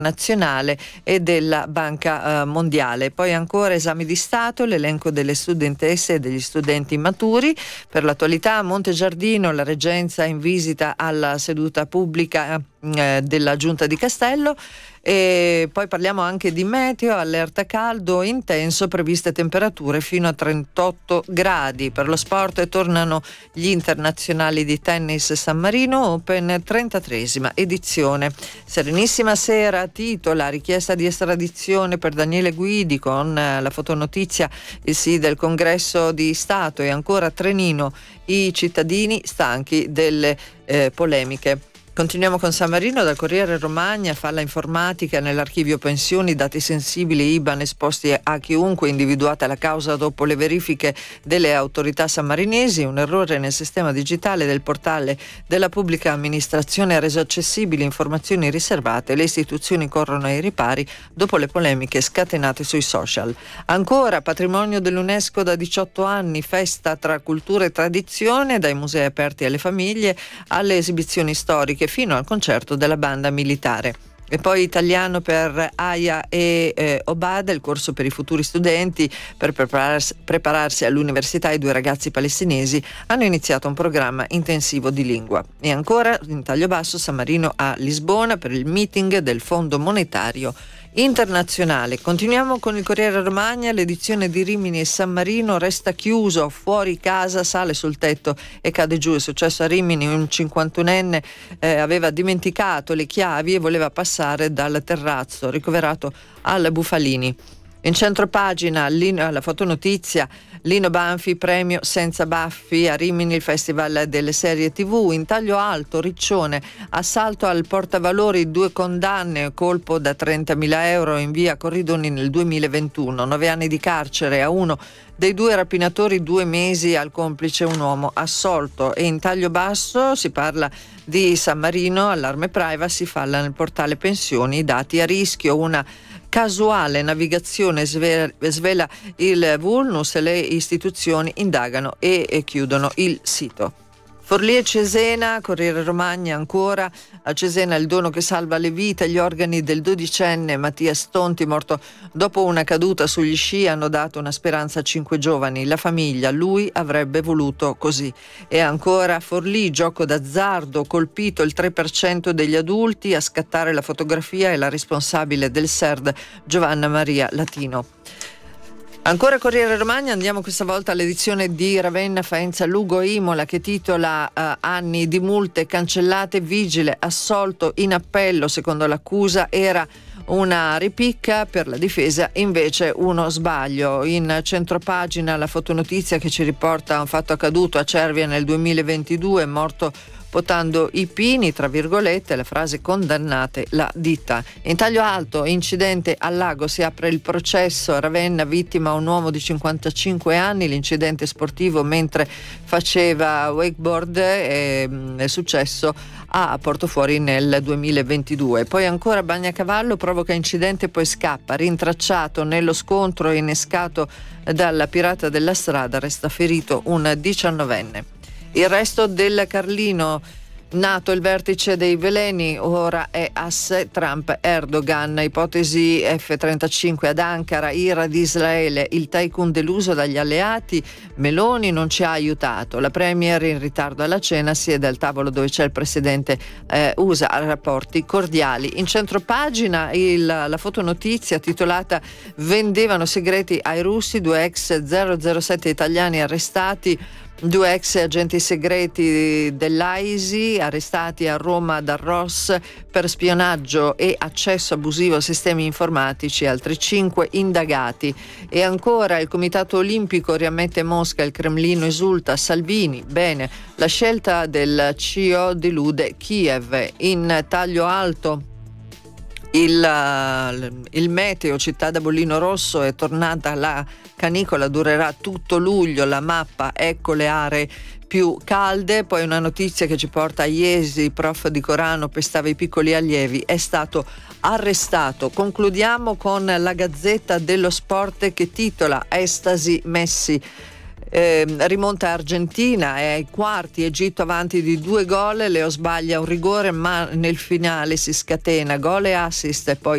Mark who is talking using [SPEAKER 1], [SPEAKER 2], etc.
[SPEAKER 1] nazionale e della Banca Mondiale. Poi ancora esami di Stato, l'elenco delle studentesse e degli studenti maturi. Per l'attualità a Montegiardino la Reggenza in visita alla seduta pubblica della Giunta di Castello. E poi parliamo anche di meteo, allerta caldo intenso, previste temperature fino a 38 gradi. Per lo sport tornano gli internazionali di tennis San Marino Open, 33esima edizione. Serenissima sera titola richiesta di estradizione per Daniele Guidi, con la fotonotizia il sì del Congresso di Stato, e ancora Trenino, i cittadini stanchi delle polemiche. Continuiamo con San Marino. Dal Corriere Romagna: falla informatica nell'archivio pensioni, dati sensibili IBAN esposti a chiunque, individuata la causa dopo le verifiche delle autorità sammarinesi. Un errore nel sistema digitale del portale della pubblica amministrazione ha reso accessibili informazioni riservate. Le istituzioni corrono ai ripari dopo le polemiche scatenate sui social. Ancora patrimonio dell'UNESCO da 18 anni, festa tra cultura e tradizione, dai musei aperti alle famiglie alle esibizioni storiche fino al concerto della banda militare. E poi italiano per Aya e Obada, il corso per i futuri studenti. Per prepararsi all'università, i due ragazzi palestinesi hanno iniziato un programma intensivo di lingua. E ancora in taglio basso San Marino a Lisbona per il meeting del Fondo Monetario Internazionale. Continuiamo con il Corriere Romagna. L'edizione di Rimini e San Marino resta chiuso, fuori casa, sale sul tetto e cade giù. È successo a Rimini: un 51enne aveva dimenticato le chiavi e voleva passare dal terrazzo, ricoverato al Bufalini. In centropagina la fotonotizia: Lino Banfi, premio senza baffi, a Rimini il festival delle serie TV. In taglio alto Riccione, assalto al portavalori, 2 condanne, colpo da 30.000 euro in via Corridoni nel 2021, 9 anni di carcere a uno dei 2 rapinatori, 2 mesi al complice, un uomo assolto. E in taglio basso si parla di San Marino: allarme privacy, falla nel portale pensioni, i dati a rischio, una casuale navigazione svela il vulnus, le istituzioni indagano e chiudono il sito. Forlì e Cesena, Corriere Romagna ancora. A Cesena il dono che salva le vite: gli organi del 12enne Mattia Stonti, morto dopo una caduta sugli sci, hanno dato una speranza a 5 giovani. La famiglia: lui avrebbe voluto così. E ancora Forlì, gioco d'azzardo, colpito il 3% degli adulti, a scattare la fotografia è la responsabile del SERD Giovanna Maria Latino. Ancora Corriere Romagna, andiamo questa volta all'edizione di Ravenna, Faenza, Lugo, Imola, che titola anni di multe cancellate, vigile assolto in appello. Secondo l'accusa era una ripicca, per la difesa invece uno sbaglio. In centropagina la fotonotizia che ci riporta un fatto accaduto a Cervia nel 2022, morto potando i pini, tra virgolette, la frase condannate la ditta. In taglio alto, incidente al lago, si apre il processo, Ravenna, vittima un uomo di 55 anni, l'incidente sportivo mentre faceva wakeboard, è successo a Portofuori nel 2022. Poi ancora Bagnacavallo, provoca incidente poi scappa, rintracciato nello scontro innescato dalla pirata della strada, resta ferito un 19enne. Il resto del Carlino: nato il vertice dei veleni, ora è asse Trump-Erdogan, ipotesi F-35 ad Ankara, ira di Israele, il tycoon deluso dagli alleati, Meloni non ci ha aiutato, la premier in ritardo alla cena, siede al tavolo dove c'è il presidente USA, rapporti cordiali. In centropagina la fotonotizia titolata vendevano segreti ai russi, 2 ex 007 italiani arrestati, 2 ex agenti segreti dell'AISI arrestati a Roma dal ROS per spionaggio e accesso abusivo a sistemi informatici, altri 5 indagati. E ancora il Comitato Olimpico riammette Mosca, il Cremlino esulta, Salvini, bene, la scelta del CEO delude Kiev. In taglio alto il meteo: città da bollino rosso, è tornata la canicola, durerà tutto luglio, la mappa, ecco le aree più calde. Poi una notizia che ci porta a Iesi: prof di Corano pestava i piccoli allievi, è stato arrestato. Concludiamo con la Gazzetta dello Sport che titola Estasi Messi. Rimonta Argentina, è ai quarti, Egitto avanti di 2 gol, Leo sbaglia un rigore ma nel finale si scatena, gol e assist e poi